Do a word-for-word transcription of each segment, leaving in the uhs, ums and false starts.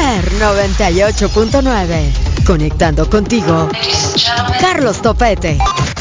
Super noventa y ocho punto nueve. Conectando contigo, Carlos Topete.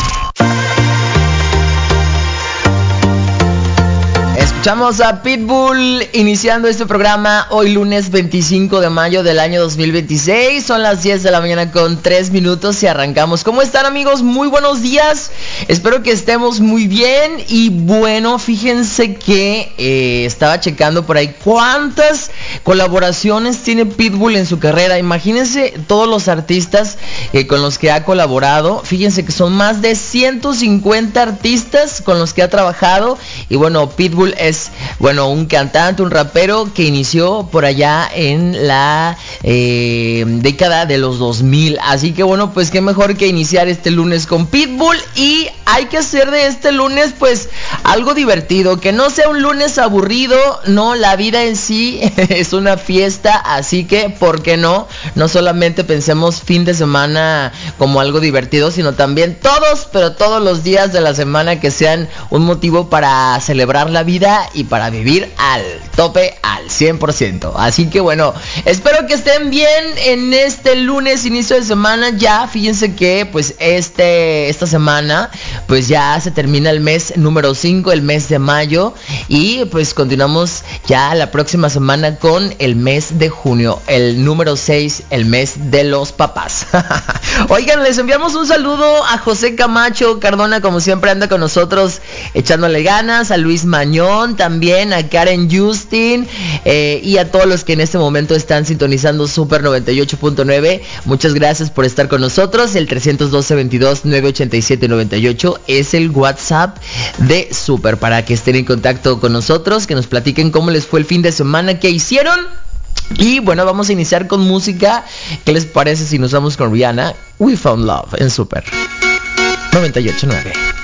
Escuchamos a Pitbull iniciando este programa hoy lunes veinticinco de mayo del año dos mil veintiséis. Son las diez de la mañana con tres minutos y arrancamos. ¿Cómo están, amigos? Muy buenos días. Espero que estemos muy bien. Y bueno, fíjense que eh, estaba checando por ahí cuántas colaboraciones tiene Pitbull en su carrera. Imagínense todos los artistas eh, con los que ha colaborado. Fíjense que son más de ciento cincuenta artistas con los que ha trabajado. Y bueno, Pitbull es, bueno, un cantante, un rapero que inició por allá en la eh, década de los dos mil. Así que bueno, pues qué mejor que iniciar este lunes con Pitbull. Y hay que hacer de este lunes pues algo divertido, que no sea un lunes aburrido. No, la vida en sí es una fiesta, así que ¿por qué no? No solamente pensemos fin de semana como algo divertido, sino también todos, pero todos los días de la semana que sean un motivo para celebrar la vida y para vivir al tope, al cien por ciento. Así que bueno, espero que estén bien en este lunes, inicio de semana. Ya, fíjense que pues este esta semana pues ya se termina el mes número cinco, el mes de mayo. Y pues continuamos ya la próxima semana con el mes de junio, el número seis, el mes de los papás. Oigan, les enviamos un saludo a José Camacho Cardona, como siempre anda con nosotros echándole ganas, a Luis Mañón también, a Karen Justin eh, y a todos los que en este momento están sintonizando Super noventa y ocho punto nueve. Muchas gracias por estar con nosotros. El trescientos doce, veintidós, novecientos ochenta y siete, noventa y ocho es el WhatsApp de Super para que estén en contacto con nosotros, que nos platiquen cómo les fue el fin de semana, qué hicieron. Y bueno, vamos a iniciar con música. ¿Qué les parece si nos vamos con Rihanna? We Found Love en Super noventa y ocho punto nueve.